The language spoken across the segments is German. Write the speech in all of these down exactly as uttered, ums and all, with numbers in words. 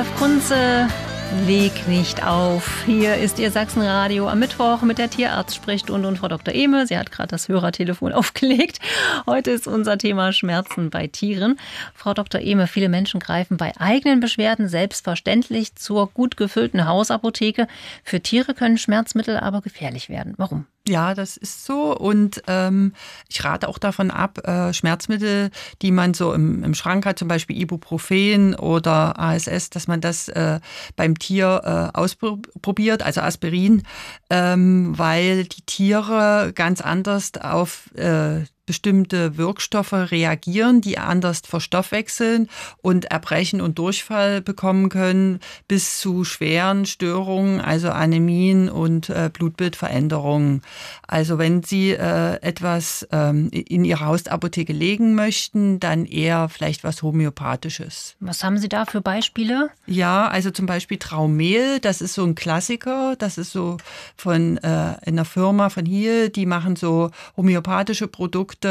Ralf Kunze, leg nicht auf. Hier ist Ihr Sachsenradio am Mittwoch mit der Tierarzt-Sprechstunde und Frau Doktor Ehme. Sie hat gerade das Hörertelefon aufgelegt. Heute ist unser Thema Schmerzen bei Tieren. Frau Doktor Ehme, viele Menschen greifen bei eigenen Beschwerden selbstverständlich zur gut gefüllten Hausapotheke. Für Tiere können Schmerzmittel aber gefährlich werden. Warum? Ja, das ist so und ähm, ich rate auch davon ab, äh, Schmerzmittel, die man so im, im Schrank hat, zum Beispiel Ibuprofen oder A S S, dass man das äh, beim Tier äh, ausprobiert, also Aspirin, ähm, weil die Tiere ganz anders auf äh, bestimmte Wirkstoffe reagieren, die anders verstoffwechseln und Erbrechen und Durchfall bekommen können, bis zu schweren Störungen, also Anämien und äh, Blutbildveränderungen. Also wenn Sie äh, etwas ähm, in Ihre Hausapotheke legen möchten, dann eher vielleicht was Homöopathisches. Was haben Sie da für Beispiele? Ja, also zum Beispiel Traumel, das ist so ein Klassiker, das ist so von äh, einer Firma von hier, die machen so homöopathische Produkte.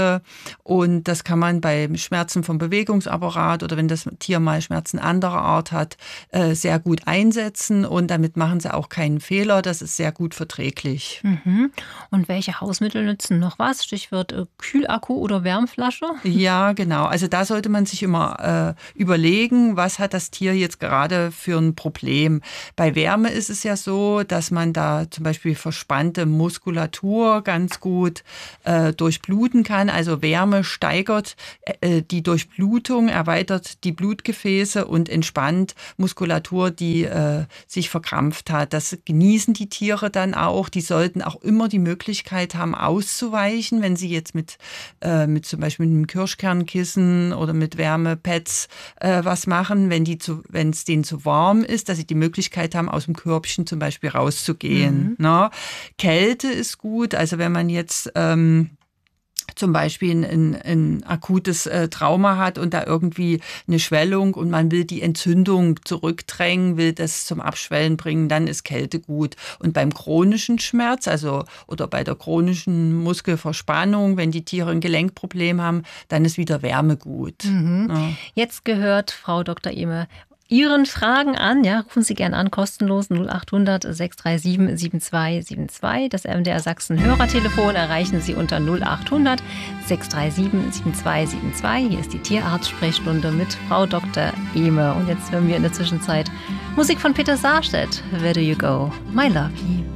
Und das kann man bei Schmerzen vom Bewegungsapparat oder wenn das Tier mal Schmerzen anderer Art hat, sehr gut einsetzen. Und damit machen sie auch keinen Fehler. Das ist sehr gut verträglich. Mhm. Und welche Hausmittel nützen noch was? Stichwort äh, Kühlakku oder Wärmflasche? Ja, genau. Also da sollte man sich immer äh, überlegen, was hat das Tier jetzt gerade für ein Problem. Bei Wärme ist es ja so, dass man da zum Beispiel verspannte Muskulatur ganz gut äh, durchbluten kann. Also Wärme steigert äh, die Durchblutung, erweitert die Blutgefäße und entspannt Muskulatur, die äh, sich verkrampft hat. Das genießen die Tiere dann auch. Die sollten auch immer die Möglichkeit haben, auszuweichen, wenn sie jetzt mit, äh, mit zum Beispiel mit einem Kirschkernkissen oder mit Wärmepads äh, was machen, wenn die zu, wenn es denen zu warm ist, dass sie die Möglichkeit haben, aus dem Körbchen zum Beispiel rauszugehen. Mhm. Na? Kälte ist gut, also wenn man jetzt ähm, zum Beispiel ein, ein, ein akutes äh, Trauma hat und da irgendwie eine Schwellung und man will die Entzündung zurückdrängen, will das zum Abschwellen bringen, dann ist Kälte gut. Und beim chronischen Schmerz, also oder bei der chronischen Muskelverspannung, wenn die Tiere ein Gelenkproblem haben, dann ist wieder Wärme gut. Mhm. Ja. Jetzt gehört Frau Doktor Ehme Ihren Fragen an, ja, rufen Sie gerne an, kostenlos null acht hundert sechs drei sieben sieben zwei sieben zwei. Das M D R Sachsen Hörertelefon erreichen Sie unter null acht hundert sechs drei sieben sieben zwei sieben zwei. Hier ist die Tierarzt-Sprechstunde mit Frau Doktor Ehme. Und jetzt hören wir in der Zwischenzeit Musik von Peter Sarstedt. Where do you go, my lovey?